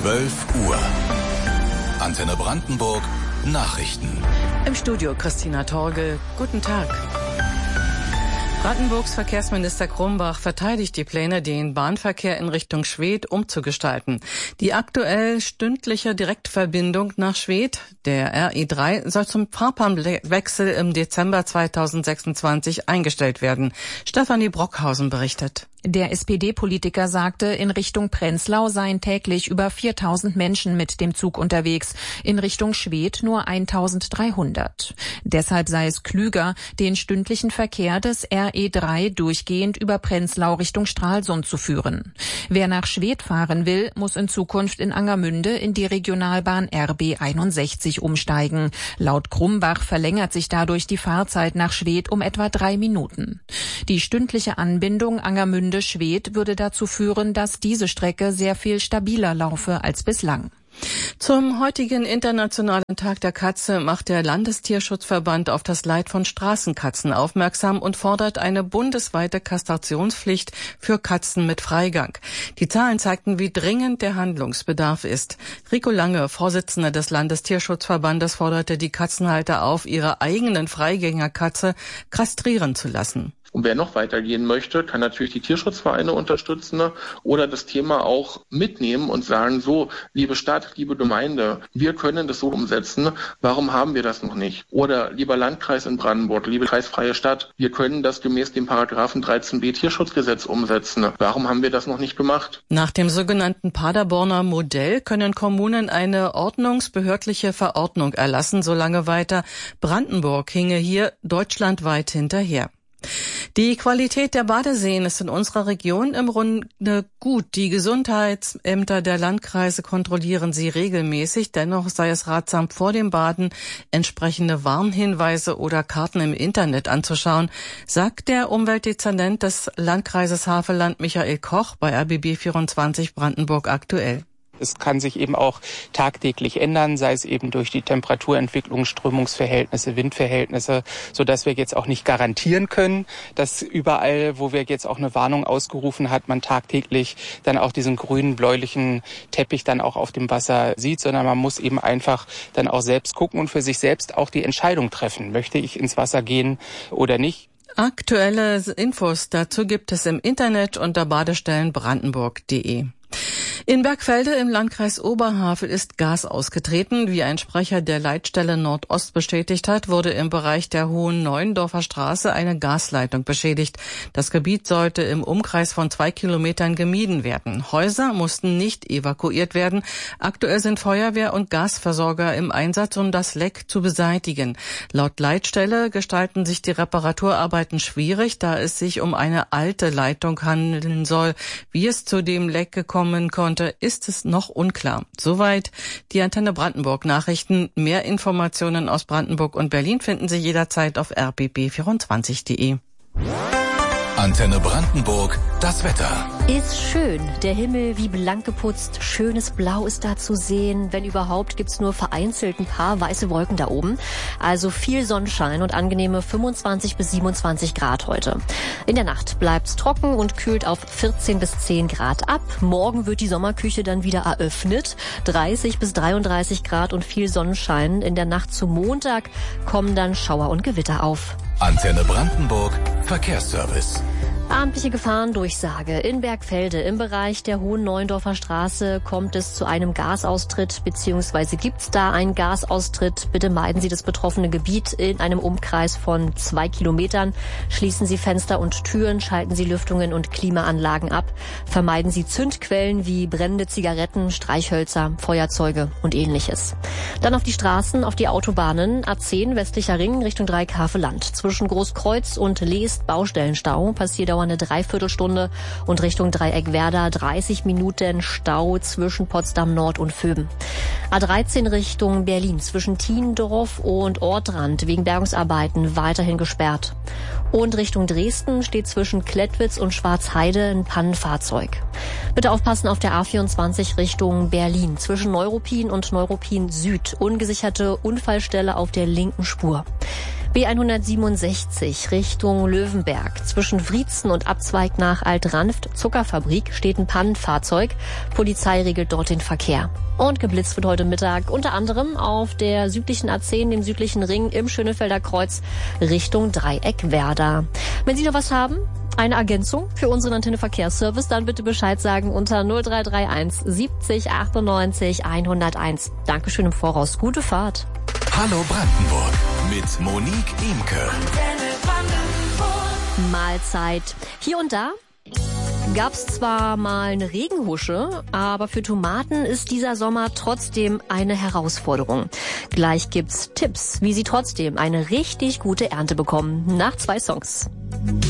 12 Uhr. Antenne Brandenburg Nachrichten. Im Studio Christina Torgel. Guten Tag. Brandenburgs Verkehrsminister Krumbach verteidigt die Pläne, den Bahnverkehr in Richtung Schwedt umzugestalten. Die aktuell stündliche Direktverbindung nach Schwedt, der RE3, soll zum Fahrplanwechsel im Dezember 2026 eingestellt werden. Stefanie Brockhausen berichtet. Der SPD-Politiker sagte, in Richtung Prenzlau seien täglich über 4.000 Menschen mit dem Zug unterwegs, in Richtung Schwedt nur 1.300. Deshalb sei es klüger, den stündlichen Verkehr des RE3 durchgehend über Prenzlau Richtung Stralsund zu führen. Wer nach Schwedt fahren will, muss in Zukunft in Angermünde in die Regionalbahn RB 61 umsteigen. Laut Krumbach verlängert sich dadurch die Fahrzeit nach Schwedt um etwa 3 Minuten. Die stündliche Anbindung Angermünde-Schwedt würde dazu führen, dass diese Strecke sehr viel stabiler laufe als bislang. Zum heutigen Internationalen Tag der Katze macht der Landestierschutzverband auf das Leid von Straßenkatzen aufmerksam und fordert eine bundesweite Kastrationspflicht für Katzen mit Freigang. Die Zahlen zeigten, wie dringend der Handlungsbedarf ist. Rico Lange, Vorsitzender des Landestierschutzverbandes, forderte die Katzenhalter auf, ihre eigenen Freigängerkatze kastrieren zu lassen. Und wer noch weitergehen möchte, kann natürlich die Tierschutzvereine unterstützen oder das Thema auch mitnehmen und sagen, so, liebe Stadt, liebe Gemeinde, wir können das so umsetzen, warum haben wir das noch nicht? Oder lieber Landkreis in Brandenburg, liebe kreisfreie Stadt, wir können das gemäß dem Paragraphen 13b Tierschutzgesetz umsetzen. Warum haben wir das noch nicht gemacht? Nach dem sogenannten Paderborner Modell können Kommunen eine ordnungsbehördliche Verordnung erlassen, solange weiter. Brandenburg hinge hier deutschlandweit hinterher. Die Qualität der Badeseen ist in unserer Region im Grunde gut. Die Gesundheitsämter der Landkreise kontrollieren sie regelmäßig. Dennoch sei es ratsam, vor dem Baden entsprechende Warnhinweise oder Karten im Internet anzuschauen, sagt der Umweltdezernent des Landkreises Havelland Michael Koch bei RBB 24 Brandenburg aktuell. Es kann sich eben auch tagtäglich ändern, sei es eben durch die Temperaturentwicklung, Strömungsverhältnisse, Windverhältnisse, sodass wir jetzt auch nicht garantieren können, dass überall, wo wir jetzt auch eine Warnung ausgerufen hat, man tagtäglich dann auch diesen grünen, bläulichen Teppich dann auch auf dem Wasser sieht, sondern man muss eben einfach dann auch selbst gucken und für sich selbst auch die Entscheidung treffen. Möchte ich ins Wasser gehen oder nicht? Aktuelle Infos dazu gibt es im Internet unter badestellenbrandenburg.de. In Bergfelde im Landkreis Oberhavel ist Gas ausgetreten. Wie ein Sprecher der Leitstelle Nordost bestätigt hat, wurde im Bereich der Hohen Neuendorfer Straße eine Gasleitung beschädigt. Das Gebiet sollte im Umkreis von 2 Kilometern gemieden werden. Häuser mussten nicht evakuiert werden. Aktuell sind Feuerwehr und Gasversorger im Einsatz, um das Leck zu beseitigen. Laut Leitstelle gestalten sich die Reparaturarbeiten schwierig, da es sich um eine alte Leitung handeln soll. Wie es zu dem Leck gekommen konnte, ist es noch unklar. Soweit die Antenne Brandenburg Nachrichten. Mehr Informationen aus Brandenburg und Berlin finden Sie jederzeit auf rbb24.de. Antenne Brandenburg, das Wetter. Ist schön. Der Himmel wie blank geputzt. Schönes Blau ist da zu sehen. Wenn überhaupt, gibt's nur vereinzelt ein paar weiße Wolken da oben. Also viel Sonnenschein und angenehme 25 bis 27 Grad heute. In der Nacht bleibt's trocken und kühlt auf 14 bis 10 Grad ab. Morgen wird die Sommerküche dann wieder eröffnet. 30 bis 33 Grad und viel Sonnenschein. In der Nacht zum Montag kommen dann Schauer und Gewitter auf. Antenne Brandenburg, Verkehrsservice. Abendliche Gefahrendurchsage. In Bergfelde im Bereich der Hohen Neuendorfer Straße kommt es zu einem Gasaustritt, beziehungsweise gibt's da einen Gasaustritt. Bitte meiden Sie das betroffene Gebiet in einem Umkreis von 2 Kilometern. Schließen Sie Fenster und Türen, schalten Sie Lüftungen und Klimaanlagen ab. Vermeiden Sie Zündquellen wie brennende Zigaretten, Streichhölzer, Feuerzeuge und ähnliches. Dann auf die Straßen, auf die Autobahnen. A10 westlicher Ring Richtung Dreieck-Havelland. Zwischen Großkreuz und Leest Baustellenstau. Passiert eine Dreiviertelstunde und Richtung Dreieck Werder 30 Minuten Stau zwischen Potsdam Nord und Vöben. A13 Richtung Berlin zwischen Tiendorf und Ortrand wegen Bergungsarbeiten weiterhin gesperrt. Und Richtung Dresden steht zwischen Klettwitz und Schwarzheide ein Pannenfahrzeug. Bitte aufpassen auf der A24 Richtung Berlin zwischen Neuruppin und Neuruppin Süd. Ungesicherte Unfallstelle auf der linken Spur. B167 Richtung Löwenberg. Zwischen Wriezen und Abzweig nach Alt-Ranft Zuckerfabrik steht ein Pannenfahrzeug. Polizei regelt dort den Verkehr. Und geblitzt wird heute Mittag unter anderem auf der südlichen A10, dem südlichen Ring im Schönefelder Kreuz Richtung Dreieck Werder. Wenn Sie noch was haben, eine Ergänzung für unseren Antenne Verkehrsservice, dann bitte Bescheid sagen unter 0331 70 98 101. Dankeschön im Voraus. Gute Fahrt. Hallo Brandenburg mit Monique Imke. Mahlzeit. Hier und da gab's zwar mal eine Regenhusche, aber für Tomaten ist dieser Sommer trotzdem eine Herausforderung. Gleich gibt's Tipps, wie Sie trotzdem eine richtig gute Ernte bekommen. Nach 2 Songs.